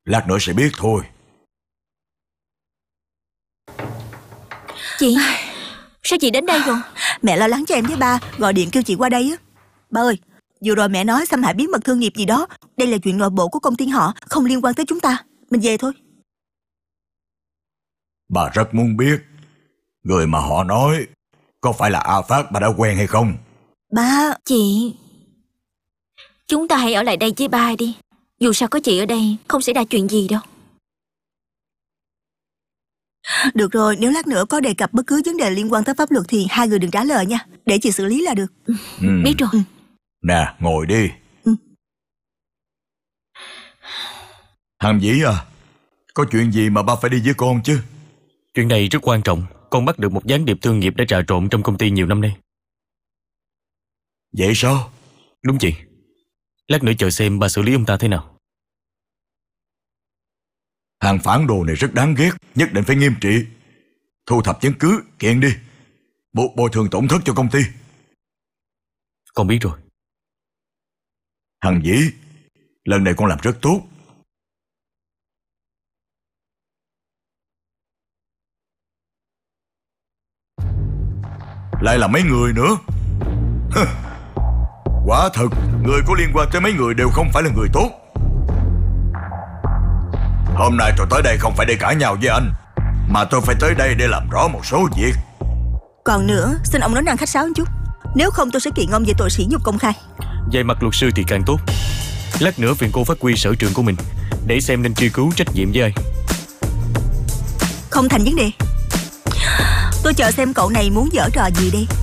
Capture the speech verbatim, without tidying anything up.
Lát nữa sẽ biết thôi. Chị, sao chị đến đây rồi? Mẹ lo lắng cho em với ba, gọi điện kêu chị qua đây á. Ba ơi, vừa rồi mẹ nói xâm hại bí mật thương nghiệp gì đó. Đây là chuyện nội bộ của công ty họ, không liên quan tới chúng ta. Mình về thôi. Bà rất muốn biết người mà họ nói có phải là A Phát bà đã quen hay không. Ba... Chị, chúng ta hãy ở lại đây với ba đi. Dù sao có chị ở đây không xảy ra chuyện gì đâu. Được rồi, nếu lát nữa có đề cập bất cứ vấn đề liên quan tới pháp luật thì hai người đừng trả lời nha, để chị xử lý là được. Ừ. Biết rồi. Ừ. Nè, ngồi đi. Ừ. Hằng Vĩ à, có chuyện gì mà ba phải đi với con chứ? Chuyện này rất quan trọng. Con bắt được một gián điệp thương nghiệp đã trà trộn trong công ty nhiều năm nay. Vậy sao? Đúng chị. Lát nữa chờ xem ba xử lý ông ta thế nào. Hàng phản đồ này rất đáng ghét, nhất định phải nghiêm trị. Thu thập chứng cứ, kiện đi. Buộc bồi thường tổn thất cho công ty. Con biết rồi. Hằng Vĩ, lần này con làm rất tốt. Lại là mấy người nữa. Quả thật, người có liên quan tới mấy người đều không phải là người tốt. Hôm nay tôi tới đây không phải để cãi nhau với anh, mà tôi phải tới đây để làm rõ một số việc. Còn nữa, xin ông nói năng khách sáo một chút. Nếu không tôi sẽ kiện ông về tội sỉ nhục công khai. Về mặt luật sư thì càng tốt. Lát nữa phiền cô phát huy sở trường của mình để xem nên truy cứu trách nhiệm với ai. Không thành vấn đề. Tôi chờ xem cậu này muốn giở trò gì đây.